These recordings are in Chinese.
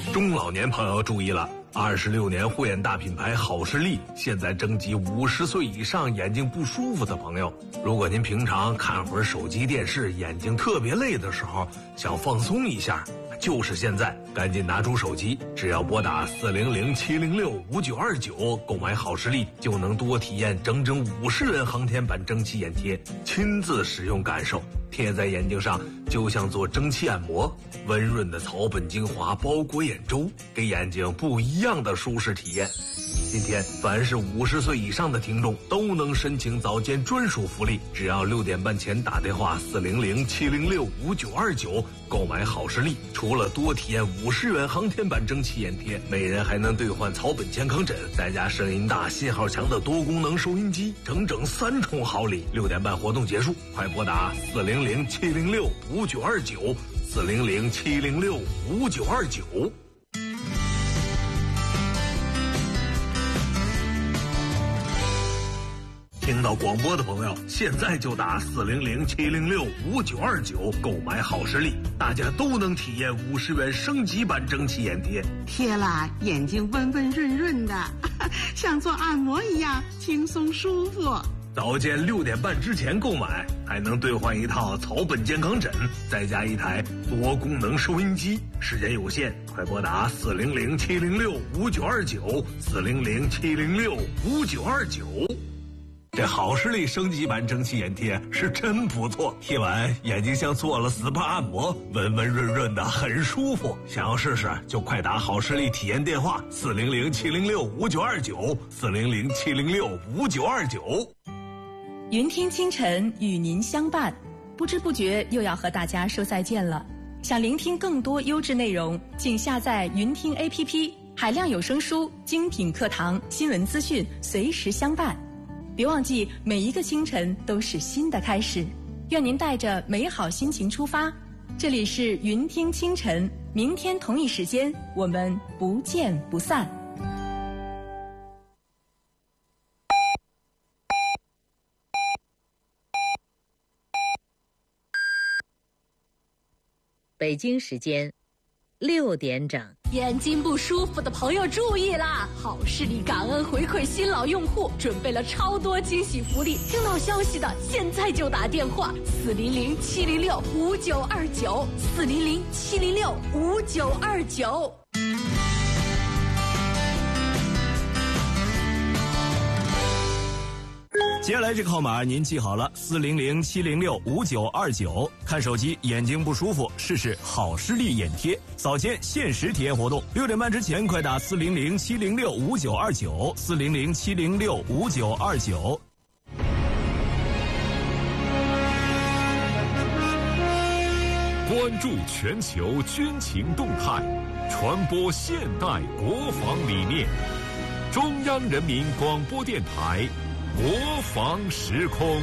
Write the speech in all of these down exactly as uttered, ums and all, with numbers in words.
中老年朋友注意了，二十六年护眼大品牌好视力现在征集五十岁以上眼睛不舒服的朋友。如果您平常看会儿手机电视，眼睛特别累的时候，想放松一下，就是现在，赶紧拿出手机，只要拨打四零零七零六五九二九购买好视力，就能多体验整整五十元航天版蒸汽眼贴，亲自使用感受，贴在眼睛上就像做蒸汽按摩，温润的草本精华包裹眼周，给眼睛不一样的舒适体验。今天凡是五十岁以上的听众都能申请早间专属福利，只要六点半前打电话四零零七零六五九二九购买好视力，除了多体验五十元航天版蒸汽眼贴，每人还能兑换草本健康枕，再加声音大信号强的多功能收音机，整整三重好礼。六点半活动结束，快拨打四零零七零六五九二九四零零七零六五九二九。听到广播的朋友，现在就打四零零七零六五九二九购买好视力，大家都能体验五十元升级版蒸汽眼贴， 贴了眼睛温温润润的，像做按摩一样轻松舒服。 早间六点半之前购买，还能兑换一套草本健康枕，再加一台多功能收音机。时间有限，快拨打四零零七零六五九二九四零零七零六五九二九。这好视力升级版蒸汽眼贴是真不错，贴完眼睛像做了 S P A 按摩，温温润润的，很舒服。想要试试就快打好视力体验电话四零零七零六五九二九四零零七零六五九二九。 云听清晨与您相伴，不知不觉又要和大家说再见了。想聆听更多优质内容，请下载云听 A P P， 海量有声书、精品课堂、新闻资讯随时相伴。别忘记，每一个清晨都是新的开始。愿您带着美好心情出发。这里是云听清晨，明天同一时间我们不见不散。 北京时间六点整。 眼睛不舒服的朋友注意啦！好视力感恩回馈新老用户，准备了超多惊喜福利。听到消息的现在就打电话四零零七零六五九二九四零零七零六五九二九。 接下来这个号码您记好了，四零零七零六五九二九。看手机眼睛不舒服，试试好视力眼贴，早间限时体验活动，六点半之前快打四零零七零六五九二九四零零七零六五九二九。 关注全球军情动态，传播现代国防理念。中央人民广播电台。国防时空，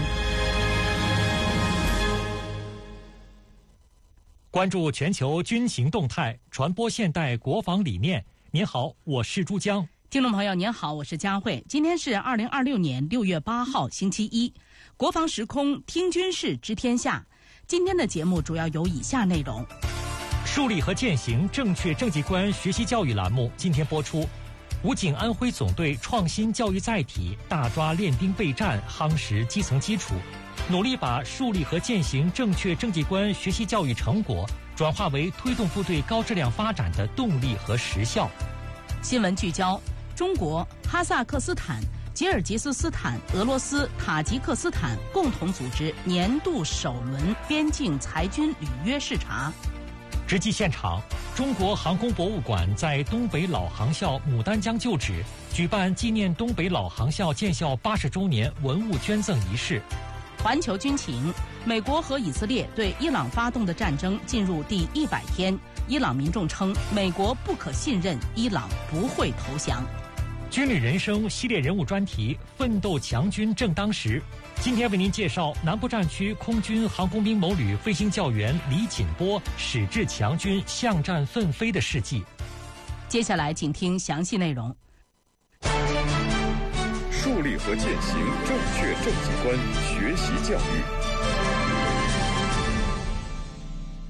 关注全球军情动态，传播现代国防理念。您好，我是珠江。 听众朋友您好，我是佳慧。今天是二零二六年六月八号星期一，国防时空听军事知天下。今天的节目主要有以下内容： 树立和践行正确政绩观学习教育栏目今天播出。武警安徽总队创新教育载体，大抓练兵备战，夯实基层基础，努力把树立和践行正确政绩观学习教育成果转化为推动部队高质量发展的动力和实效。 新闻聚焦：中国、哈萨克斯坦、吉尔吉斯斯坦、俄罗斯、塔吉克斯坦共同组织年度首轮边境裁军履约视察。 直击现场，中国航空博物馆在东北老航校牡丹江旧址举办纪念东北老航校建校八十周年文物捐赠仪式。 环球军情：美国和以色列对伊朗发动的战争进入第一百天，伊朗民众称美国不可信任，伊朗不会投降。 军旅人生系列人物专题，奋斗强军正当时。今天为您介绍南部战区空军航空兵某旅飞行教员李锦波矢志强军向战奋飞的事迹。 接下来请听详细内容。 树立和践行正确政绩观学习教育。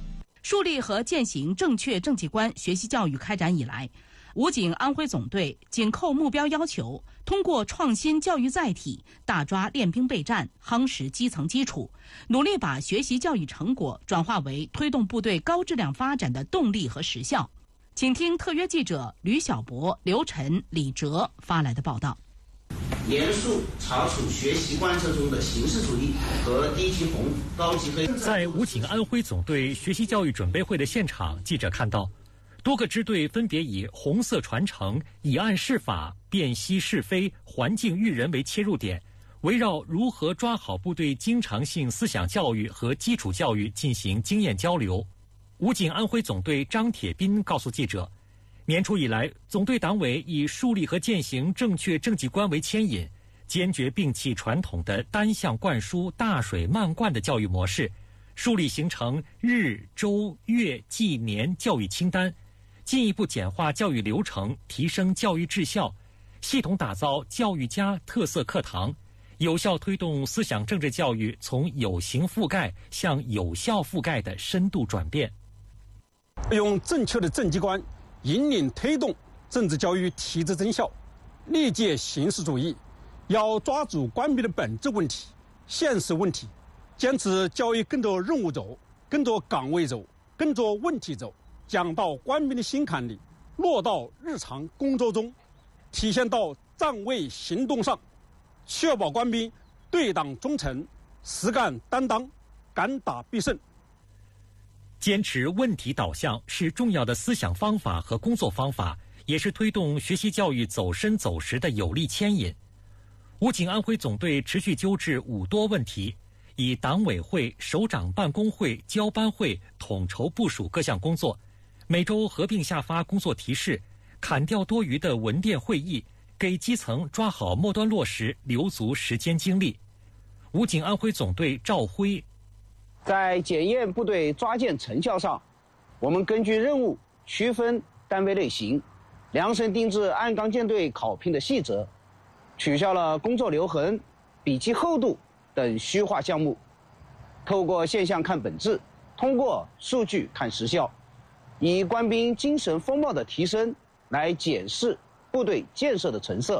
树立和践行正确政绩观学习教育开展以来，武警安徽总队紧扣目标要求，通过创新教育载体，大抓练兵备战，夯实基层基础，努力把学习教育成果转化为推动部队高质量发展的动力和实效。请听特约记者吕小博、刘晨、李哲发来的报道。 严肃查处学习观测中的形式主义和低级红、高级黑。 在武警安徽总队学习教育准备会的现场，记者看到多个支队分别以红色传承、以案释法、辨析是非、环境育人为切入点，围绕如何抓好部队经常性思想教育和基础教育进行经验交流。武警安徽总队张铁斌告诉记者，年初以来，总队党委以树立和践行正确政绩观为牵引，坚决摒弃传统的单向灌输、大水漫灌的教育模式，树立形成日、周、月、季、年教育清单，进一步简化教育流程，提升教育质效，系统打造教育家特色课堂，有效推动思想政治教育从有形覆盖向有效覆盖的深度转变。 用正确的政绩观引领推动政治教育提质增效，力戒形式主义，要抓住官兵的本质问题、现实问题，坚持教育跟着任务走，跟着岗位走，跟着问题走，讲到官兵的心坎里，落到日常工作中，体现到站位行动上，确保官兵对党忠诚、实干担当、敢打必胜。 坚持问题导向是重要的思想方法和工作方法，也是推动学习教育走深走实的有力牵引。武警安徽总队持续纠治五多问题，以党委会、首长办公会、交班会统筹部署各项工作，每周合并下发工作提示，砍掉多余的文电会议，给基层抓好末端落实留足时间精力。武警安徽总队赵辉， 在检验部队抓践成效上，我们根据任务区分单位类型，量身定制按纲舰队考评的细则，取消了工作留痕、笔记厚度等虚化项目，透过现象看本质，通过数据看实效，以官兵精神风貌的提升来检视部队建设的成色。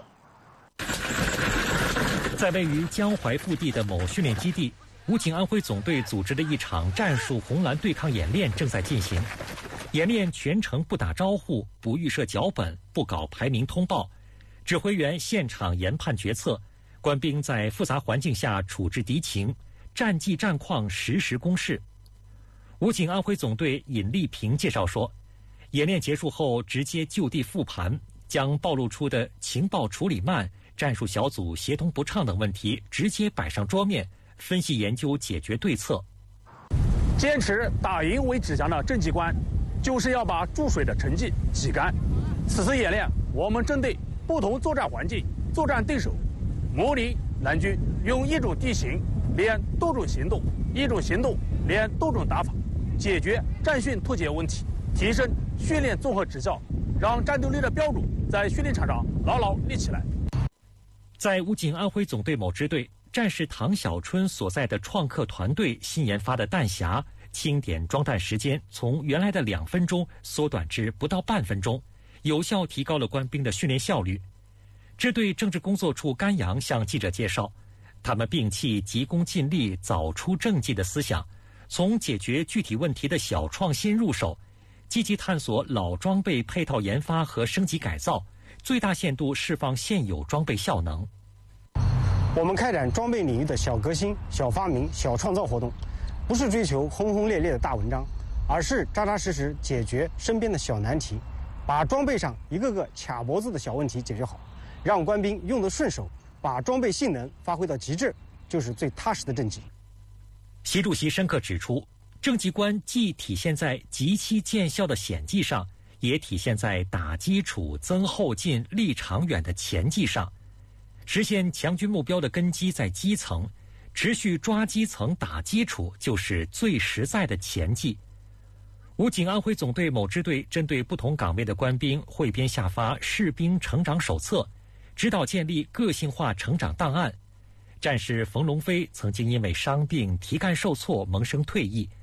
在位于江淮腹地的某训练基地，武警安徽总队组织的一场战术红蓝对抗演练正在进行。演练全程不打招呼，不预设脚本，不搞排名通报，指挥员现场研判决策，官兵在复杂环境下处置敌情，战绩战况实时公示。武警安徽总队尹立平介绍说，演练结束后直接就地复盘，将暴露出的情报处理慢、战术小组协同不畅等问题直接摆上桌面，分析研究解决对策。 坚持打赢为指向的政绩观，就是要把注水的成绩挤干。此次演练，我们针对不同作战环境、作战对手，模拟南军用一种地形练多种行动，一种行动练多种打法，解决战训脱节问题，提升训练综合质效，让战斗力的标准在训练场上牢牢立起来。 在武警安徽总队某支队，战士唐小春所在的创客团队新研发的弹匣清点装弹时间从原来的两分钟缩短至不到半分钟，有效提高了官兵的训练效率。支队政治工作处甘阳向记者介绍，他们摒弃急功近利、早出政绩的思想，从解决具体问题的小创新入手，积极探索老装备配套研发和升级改造，最大限度释放现有装备效能。 我们开展装备领域的小革新、小发明、小创造活动，不是追求轰轰烈烈的大文章，而是扎扎实实解决身边的小难题，把装备上一个个卡脖子的小问题解决好，让官兵用得顺手，把装备性能发挥到极致，就是最踏实的政绩。 习主席深刻指出，政绩观既体现在极其见效的显绩上，也体现在打基础、增后劲、立长远的前绩上。实现强军目标的根基在基层，持续抓基层打基础就是最实在的前绩。武警安徽总队某支队针对不同岗位的官兵汇编下发士兵成长手册，指导建立个性化成长档案。战士冯龙飞曾经因为伤病、题干受挫萌生退役，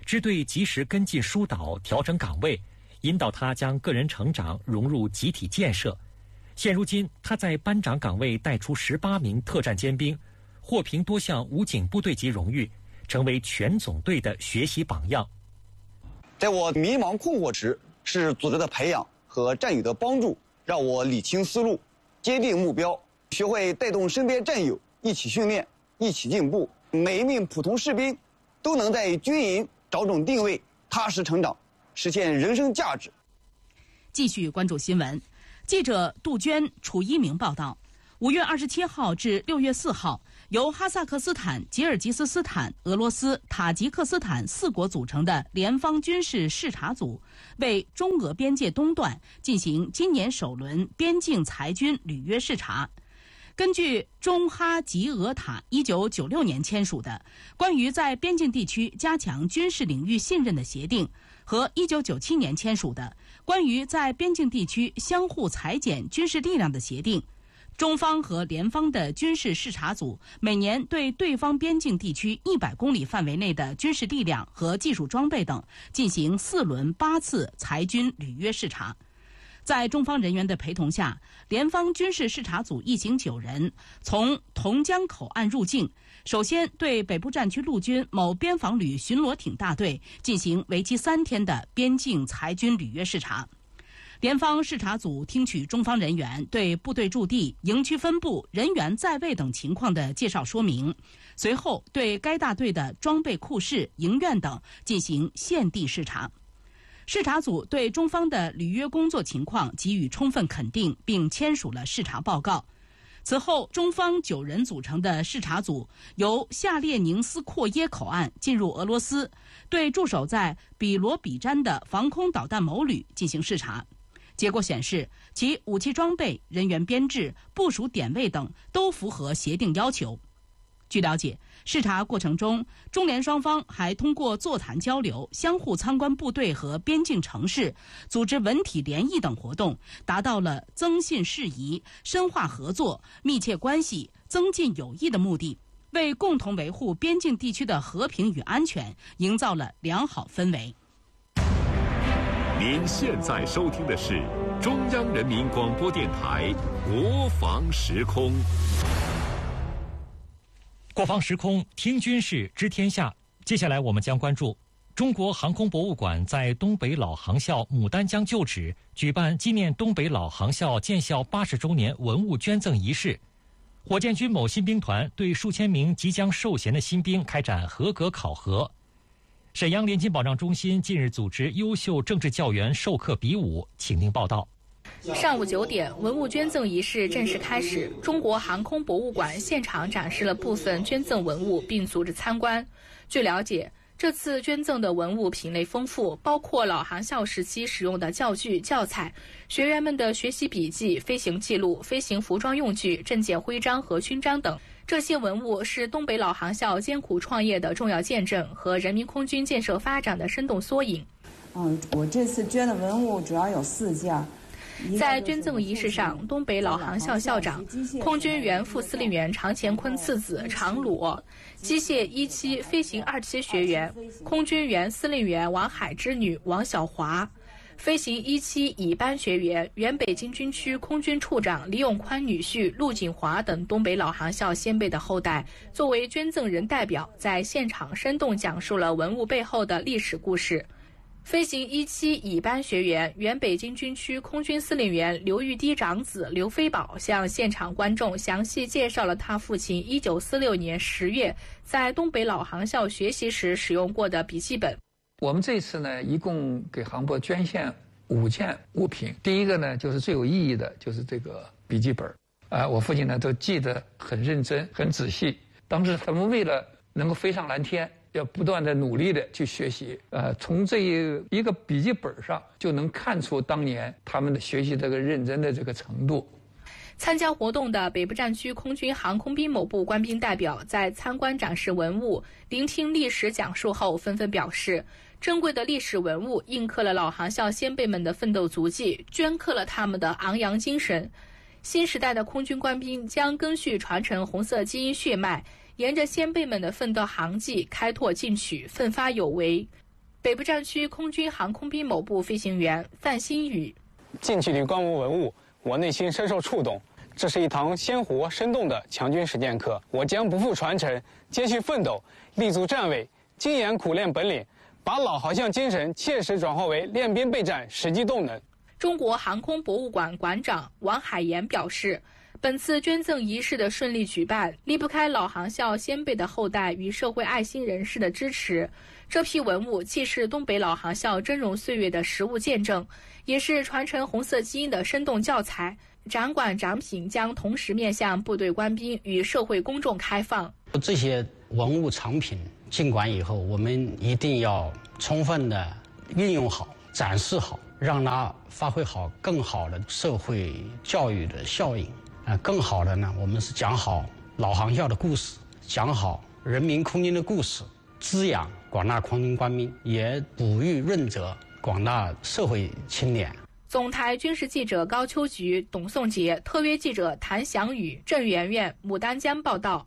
支队及时跟进疏导，调整岗位，引导他将个人成长融入集体建设。现如今，他在班长岗位带出十八名特战尖兵，获评多项武警部队级荣誉，成为全总队的学习榜样。 在我迷茫困惑时，是组织的培养和战友的帮助，让我理清思路，坚定目标，学会带动身边战友一起训练，一起进步。每一名普通士兵都能在军营找准定位，踏实成长，实现人生价值。 继续关注新闻，记者杜鹃、楚一鸣报道。五月二十七号至六月四号，由哈萨克斯坦、吉尔吉斯斯坦、俄罗斯、塔吉克斯坦四国组成的联方军事视察组，为中俄边界东段进行今年首轮边境裁军履约视察。根据中哈吉俄塔一九九六年签署的关于在边境地区加强军事领域信任的协定和一九九七年签署的关于在边境地区相互裁减军事力量的协定，中方和联方的军事视察组每年对对方边境地区一百公里范围内的军事力量和技术装备等进行四轮八次裁军履约视察。在中方人员的陪同下，联方军事视察组一行九人从同江口岸入境，首先对北部战区陆军某边防旅巡逻艇大队进行为期三天的边境裁军履约视察。联方视察组听取中方人员对部队驻地、营区分布、人员在位等情况的介绍说明，随后对该大队的装备库室、营院等进行现地视察。视察组对中方的履约工作情况给予充分肯定，并签署了视察报告。此后，中方九人组成的视察组由夏列宁斯阔耶口岸进入俄罗斯，对驻守在比罗比詹的防空导弹某旅进行视察。结果显示，其武器装备、人员编制、部署点位等都符合协定要求。据了解，视察过程中，中联双方还通过座谈交流、相互参观部队和边境城市、组织文体联谊等活动，达到了增信事宜、深化合作、密切关系、增进友谊的目的，为共同维护边境地区的和平与安全营造了良好氛围。 您现在收听的是中央人民广播电台国防时空。 国防时空，听军事，知天下。接下来我们将关注中国航空博物馆在东北老航校牡丹江旧址举办纪念东北老航校建校八十周年文物捐赠仪式。火箭军某新兵团对数千名即将授衔的新兵开展合格考核。沈阳联勤保障中心近日组织优秀政治教员授课比武，请听报道。 上午九点，文物捐赠仪式正式开始。中国航空博物馆现场展示了部分捐赠文物，并组织参观。据了解，这次捐赠的文物品类丰富，包括老航校时期使用的教具、教材、学员们的学习笔记、飞行记录、飞行服装用具、证件徽章和勋章等。这些文物是东北老航校艰苦创业的重要见证和人民空军建设发展的生动缩影。 嗯，我这次捐的文物主要有四件。 在捐赠仪式上，东北老航校校长、空军原副司令员常乾坤次子常裸，机械一期飞行二期学员、空军原司令员王海之女王小华，飞行一期乙班学员、原北京军区空军处长李永宽女婿陆锦华等东北老航校先辈的后代，作为捐赠人代表，在现场生动讲述了文物背后的历史故事。飞行一期乙班学员、原北京军区空军司令员刘玉滴长子刘飞宝向现场观众详细介绍了他父亲一九四六年十月在东北老航校学习时使用过的笔记本。 我们这次呢，一共给航博捐献五件物品。第一个呢，就是最有意义的，就是这个笔记本。啊、呃，我父亲呢都记得很认真、很仔细。当时他们为了能够飞上蓝天，要不断的努力的去学习，呃，从这一一个笔记本上就能看出当年他们的学习这个认真的这个程度。 参加活动的北部战区空军航空兵某部官兵代表在参观展示文物、聆听历史讲述后，纷纷表示，珍贵的历史文物印刻了老航校先辈们的奋斗足迹，镌刻了他们的昂扬精神。新时代的空军官兵将根续传承红色基因血脉，沿着先辈们的奋斗航迹开拓进取，奋发有为。 北部战区空军航空兵某部飞行员范新宇。 近距离观摩文物，我内心深受触动。这是一堂鲜活生动的强军实践课，我将不负传承，继续奋斗，立足站位，精研苦练本领，把老航校精神切实转化为练兵备战实际动能。 中国航空博物馆馆长王海岩表示，本次捐赠仪式的顺利举办，离不开老航校先辈的后代与社会爱心人士的支持。这批文物既是东北老航校峥嵘岁月的实物见证，也是传承红色基因的生动教材。展馆展品将同时面向部队官兵与社会公众开放。 这些文物藏品进馆以后，我们一定要充分的运用好、展示好，让它发挥好更好的社会教育的效应。啊，更好的呢，我们是讲好老航校的故事，讲好人民空军的故事，滋养广大空军官兵，也哺育润泽广大社会青年。 总台军事记者高秋菊、董颂杰，特约记者谭祥宇、郑媛媛、牡丹江报道。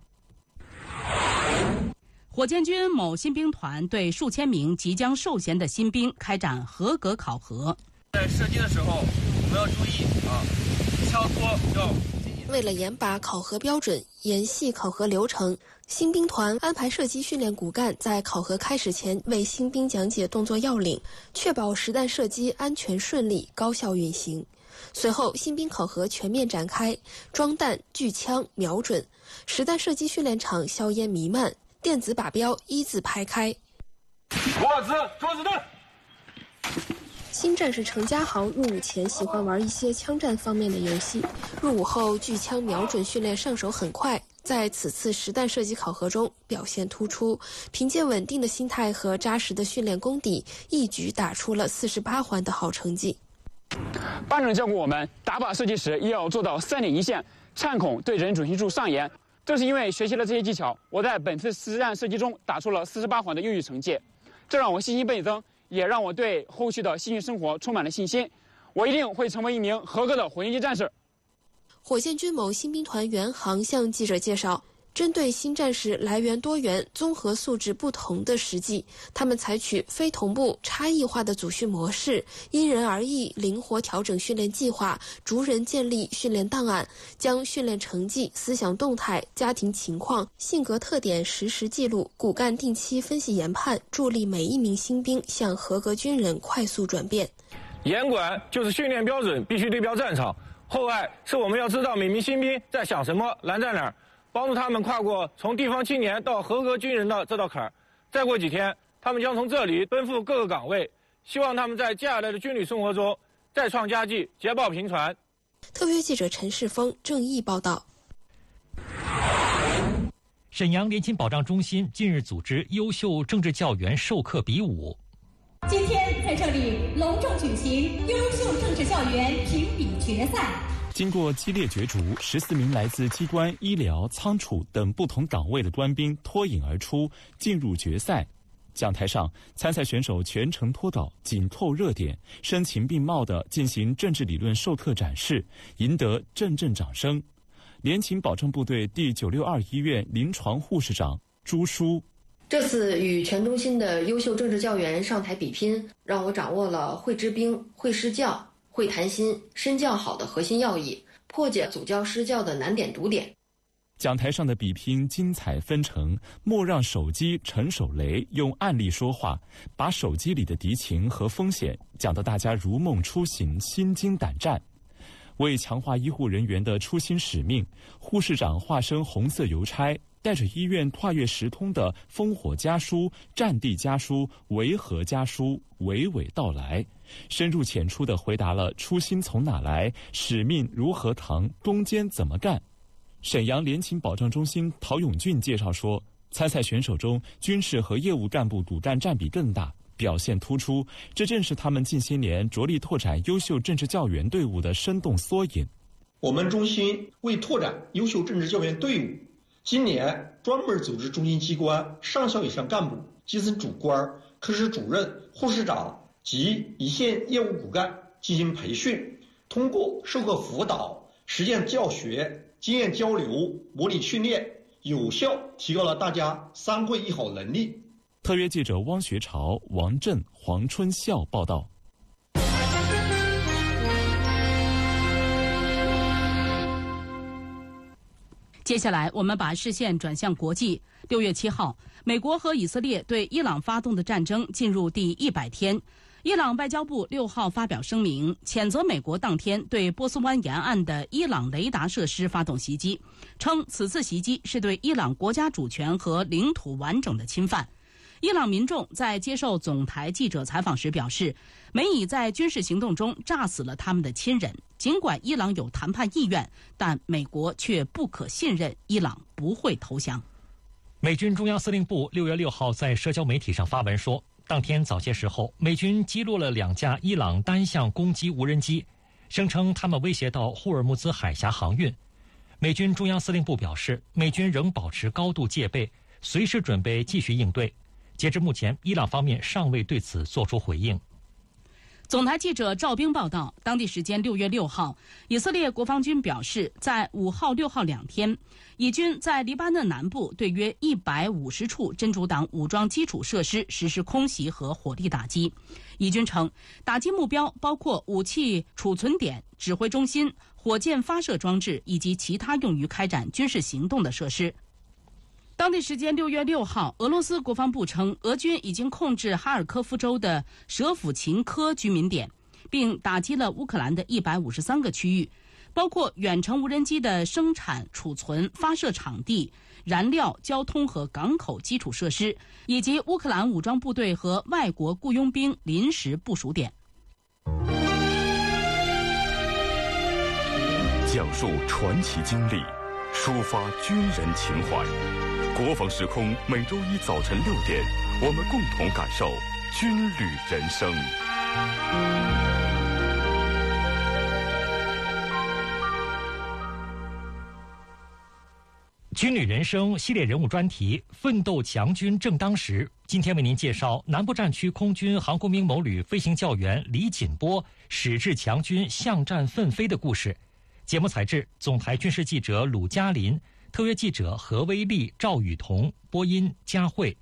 火箭军某新兵团对数千名即将授衔的新兵开展合格考核。 在射击的时候，我们要注意啊，枪托要。 为了严把考核标准，严细考核流程，新兵团安排射击训练骨干在考核开始前为新兵讲解动作要领，确保实弹射击安全顺利、高效运行。随后，新兵考核全面展开，装弹、锯枪、瞄准，实弹射击训练场硝烟弥漫，电子靶标一字排开。 我子捉子弹。 新战士程家豪入伍前喜欢玩一些枪战方面的游戏，入伍后锯枪瞄准训练上手很快，在此次实弹射击考核中表现突出，凭借稳定的心态和扎实的训练功底，一举打出了四十八环的好成绩。 班长教过我们，打靶射击时要做到三点一线，颤孔对准准心处上沿。正是因为学习了这些技巧，我在本次实战射击中打出了四十八环的优异成绩，这让我信心倍增，也让我对后续的新训生活充满了信心。我一定会成为一名合格的火箭军战士。 火箭军某新兵团原航向记者介绍，针对新战士来源多元、综合素质不同的实际，他们采取非同步、差异化的组训模式，因人而异，灵活调整训练计划，逐人建立训练档案，将训练成绩、思想动态、家庭情况、性格特点实时记录，骨干定期分析研判，助力每一名新兵向合格军人快速转变。 严管就是训练标准必须对标战场，后爱是我们要知道每名新兵在想什么，难在哪儿，帮助他们跨过从地方青年到合格军人的这道坎儿。再过几天，他们将从这里奔赴各个岗位，希望他们在接下来的军旅生活中再创佳绩，捷报频传。 特约记者陈世峰、郑毅报道。 沈阳联勤保障中心近日组织优秀政治教员授课比武。 今天在这里隆重举行优秀政治教员评比决赛。 经过激烈角逐，十四名来自机关、医疗、仓储等不同岗位的官兵脱颖而出，进入决赛。讲台上，参赛选手全程脱稿，紧扣热点，声情并茂地进行政治理论授课展示，赢得阵阵掌声。联勤保障部队第九六二医院临床护士长朱淑。 这次与全中心的优秀政治教员上台比拼，让我掌握了会支兵、会施教、会谈心、身教好的核心要义，破解祖教施教的难点堵点。 讲台上的比拼精彩纷呈，莫让手机陈守雷用案例说话，把手机里的敌情和风险讲得大家如梦初醒，心惊胆战。为强化医护人员的初心使命，护士长化身红色邮差，带着医院跨越时空的烽火家书、战地家书、维和家书娓娓道来，深入浅出地回答了初心从哪来、使命如何扛、攻坚怎么干。沈阳联勤保障中心陶永俊介绍说，参赛选手中军事和业务干部骨干占比更大，表现突出，这正是他们近些年着力拓展优秀政治教员队伍的生动缩影。 我们中心为拓展优秀政治教员队伍，今年专门组织中心机关上校以上干部、基层主官、科室主任、护士长及一线业务骨干进行培训，通过授课辅导、实践教学、经验交流、模拟训练，有效提高了大家三会一好能力。 特约记者汪学朝、王震、黄春孝报道。 接下来，我们把视线转向国际。六月七号，美国和以色列对伊朗发动的战争进入第一百天。伊朗外交部六号发表声明，谴责美国当天对波斯湾沿岸的伊朗雷达设施发动袭击，称此次袭击是对伊朗国家主权和领土完整的侵犯。伊朗民众在接受总台记者采访时表示，美以在军事行动中炸死了他们的亲人。尽管伊朗有谈判意愿，但美国却不可信任伊朗不会投降。 美军中央司令部六月六号在社交媒体上发文说，当天早些时候，美军击落了两架伊朗单向攻击无人机，声称他们威胁到霍尔木兹海峡航运。美军中央司令部表示，美军仍保持高度戒备，随时准备继续应对。截至目前，伊朗方面尚未对此作出回应。 总台记者赵兵报道，当地时间六月六号，以色列国防军表示，在五号、六号两天，以军在黎巴嫩南部对约一百五十处真主党武装基础设施实施空袭和火力打击。以军称，打击目标包括武器储存点、指挥中心、火箭发射装置以及其他用于开展军事行动的设施。当地时间六月六号，俄罗斯国防部称，俄军已经控制哈尔科夫州的舍甫琴科居民点，并打击了乌克兰的一百五十三个区域，包括远程无人机的生产、储存、发射场地、燃料、交通和港口基础设施，以及乌克兰武装部队和外国雇佣兵临时部署点。 讲述传奇经历，抒发军人情怀。国防时空每周一早晨六点，我们共同感受军旅人生。 军旅人生系列人物专题，奋斗强军正当时。今天为您介绍南部战区空军航空兵某旅飞行教员李锦波矢志强军向战奋飞的故事。节目采制总台军事记者鲁嘉林，特约记者何威利、赵雨桐，播音佳慧。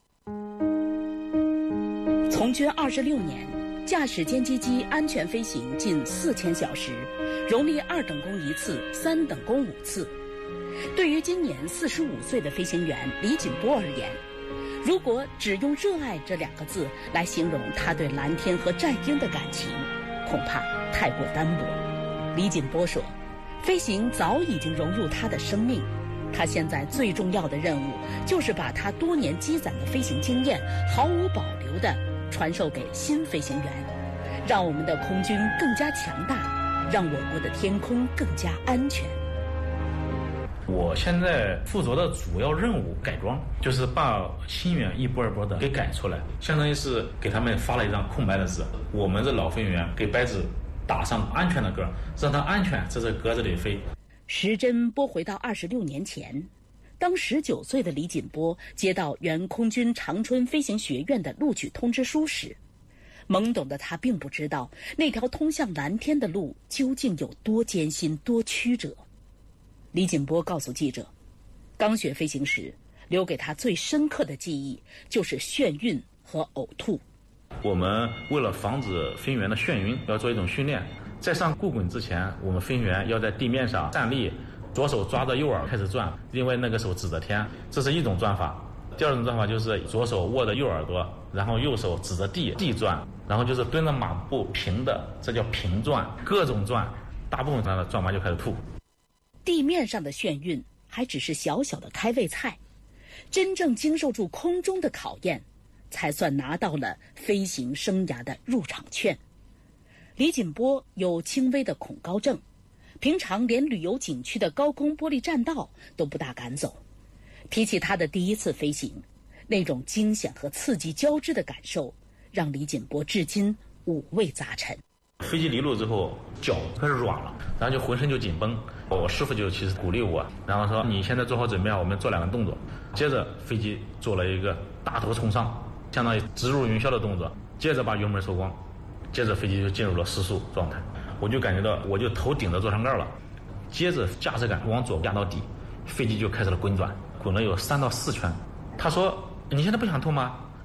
从军二十六年，驾驶歼击机安全飞行近四千小时，荣立二等功一次，三等功五次。对于今年四十五岁的飞行员李锦波而言，如果只用热爱这两个字来形容他对蓝天和战鹰的感情，恐怕太过单薄。李锦波说，飞行早已经融入他的生命，他现在最重要的任务就是把他多年积攒的飞行经验毫无保留地传授给新飞行员，让我们的空军更加强大，让我国的天空更加安全。 我现在负责的主要任务改装，就是把新员一波一波的给改出来，相当于是给他们发了一张空白的纸，我们这老飞行员给白纸打上安全的格，让他安全在这格子里飞。 时针拨回到二十六年前，当十九岁的李锦波接到原空军长春飞行学院的录取通知书时，懵懂的他并不知道那条通向蓝天的路究竟有多艰辛、多曲折。李锦波告诉记者，刚学飞行时，留给他最深刻的记忆就是眩晕和呕吐。 我们为了防止飞行员的眩晕，要做一种训练。在上固滚之前，我们飞行员要在地面上站立，左手抓着右耳开始转，另外那个手指着天，这是一种转法。第二种转法就是左手握着右耳朵，然后右手指着地地转，然后就是蹲着马步平的，这叫平转，各种转，大部分转了转完就开始吐。 地面上的眩晕还只是小小的开胃菜，真正经受住空中的考验，才算拿到了飞行生涯的入场券。李锦波有轻微的恐高症，平常连旅游景区的高空玻璃栈道都不大敢走。提起他的第一次飞行，那种惊险和刺激交织的感受，让李锦波至今五味杂陈。 飞机离路之后，脚开始软了，然后就浑身就紧绷。我师傅就其实鼓励我，然后说你现在做好准备，我们做两个动作。接着飞机做了一个大头冲上，相当于直入云霄的动作。接着把油门收光，接着飞机就进入了失速状态。我就感觉到我就头顶着座舱盖了，接着驾驶杆往左压到底，飞机就开始了滚转，滚了有三到四圈。他说你现在不想吐吗？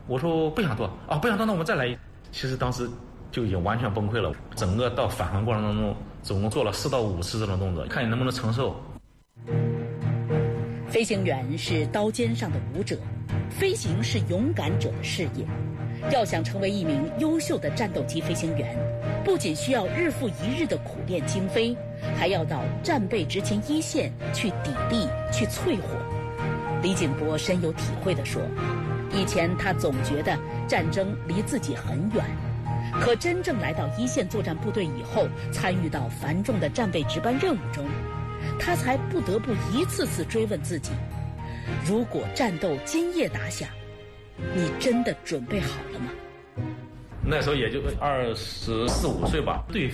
我说不想做啊，不想做，那我们再来一。其实当时就已经完全崩溃了。整个到返航过程当中，总共做了四到五次这种动作，看你能不能承受。 飞行员是刀尖上的舞者，飞行是勇敢者的事业。要想成为一名优秀的战斗机飞行员，不仅需要日复一日的苦练精飞，还要到战备执勤一线去砥砺、去淬火。李景波深有体会地说，以前他总觉得战争离自己很远，可真正来到一线作战部队以后，参与到繁重的战备值班任务中，他才不得不一次次追问自己，如果战斗今夜打响，你真的准备好了吗？ 那时候也就二十四五岁吧，对